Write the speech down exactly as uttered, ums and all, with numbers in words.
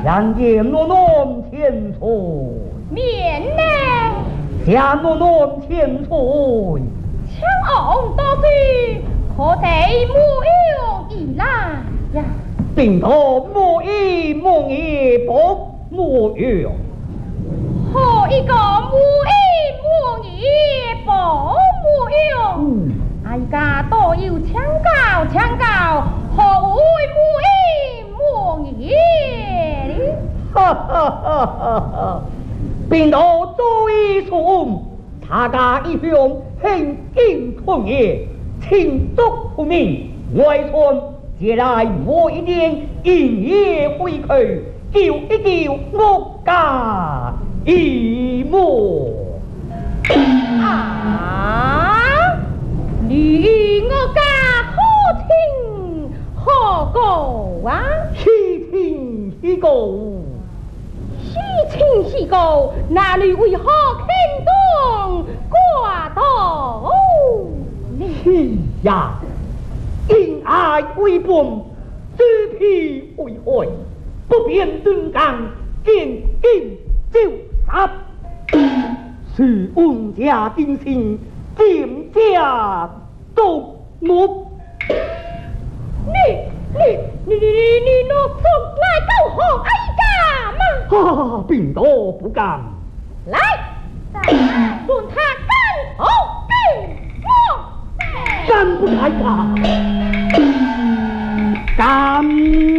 让见诺诺千岁， 免呢？ 下诺诺千岁， 枪昂多嘴，可得莫用而来呀！ 定头莫一莫一不莫用， 何一个莫一莫一不莫用？哀家多要抢告抢告，何会莫一莫一？ 哈哈哈哈哈！并头追从，他家一向很敬奉也，请足不明，外村借来我一点营业回去，救一救我家一幕。 啊！你我家何亲何故啊？ 西亲西故。 西亲西故，那你为何轻动挂头？ 是呀，因爱为本，知皮为害，不便登岗，见今就杀。是温家定心，剑家独木。 你你你你你若送来救何哀家吗？ 啊，并多不敢。 来，论他干头定我， 敢不来呀？敢。